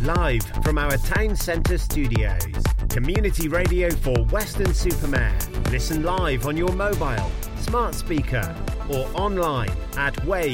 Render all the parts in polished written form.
live from our town centre studios. Community radio for Weston-super-Mare. Listen live on your mobile, smart speaker or online at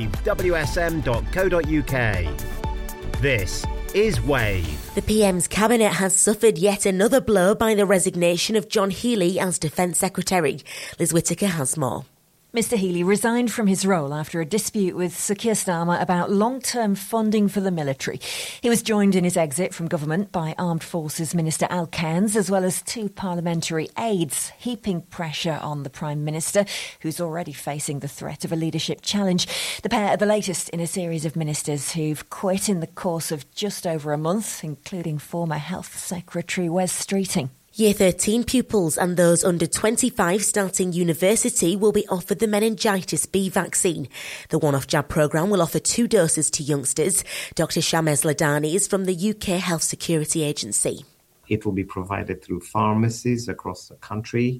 wavewsm.co.uk. This is Wave. The PM's cabinet has suffered yet another blow by the resignation of John Healey as Defence Secretary. Liz Whittaker has more. Mr Healey resigned from his role after a dispute with Sir Keir Starmer about long-term funding for the military. He was joined in his exit from government by Armed Forces Minister Al Cairns, as well as two parliamentary aides, heaping pressure on the Prime Minister, who's already facing the threat of a leadership challenge. The pair are the latest in a series of ministers who've quit in the course of just over a month, including former Health Secretary Wes Streeting. Year 13 pupils and those under 25 starting university will be offered the meningitis B vaccine. The one-off jab programme will offer 2 doses to youngsters. Dr Shamez Ladani is from the UK Health Security Agency. It will be provided through pharmacies across the country.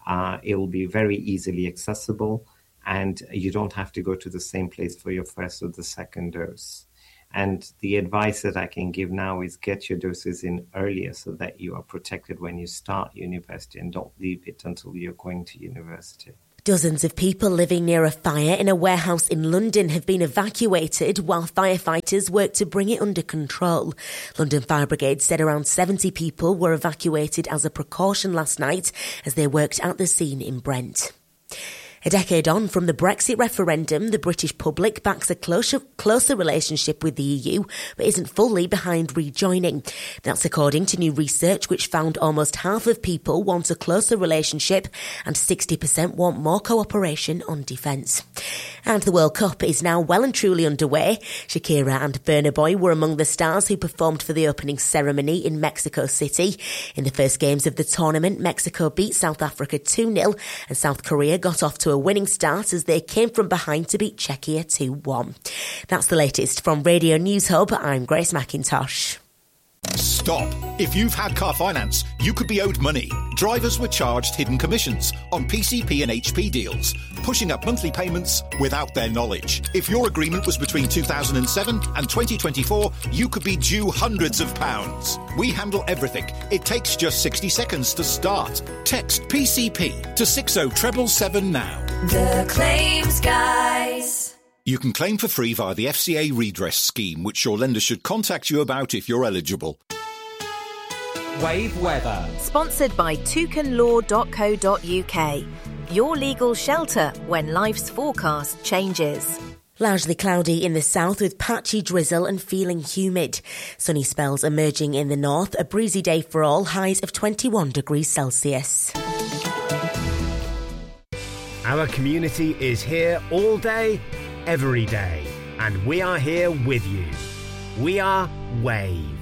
It will be very easily accessible, and you don't have to go to the same place for your first or the second dose. And the advice that I can give now is get your doses in earlier so that you are protected when you start university and don't leave it until you're going to university. Dozens of people living near a fire in a warehouse in London have been evacuated while firefighters work to bring it under control. London Fire Brigade said around 70 people were evacuated as a precaution last night as they worked at the scene in Brent. A decade on from the Brexit referendum, the British public backs a closer relationship with the EU, but isn't fully behind rejoining. That's according to new research which found almost half of people want a closer relationship and 60% want more cooperation on defence. And the World Cup is now well and truly underway. Shakira and Burna Boy were among the stars who performed for the opening ceremony in Mexico City. In the first games of the tournament, Mexico beat South Africa 2-0 and South Korea got off to a winning start as they came from behind to beat Czechia 2-1. That's the latest from Radio News Hub. I'm Grace McIntosh. Stop. If you've had car finance, you could be owed money. Drivers were charged hidden commissions on PCP and HP deals, pushing up monthly payments without their knowledge. If your agreement was between 2007 and 2024, you could be due hundreds of pounds. We handle everything. It takes just 60 seconds to start. Text PCP to 60777 now. The Claims Guys. You can claim for free via the FCA redress scheme, which your lender should contact you about if you're eligible. Wave weather. Sponsored by toucanlaw.co.uk. Your legal shelter when life's forecast changes. Largely cloudy in the south with patchy drizzle and feeling humid. Sunny spells emerging in the north. A breezy day for all. Highs of 21 degrees Celsius. Our community is here all day, every day, and we are here with you. We are Wave.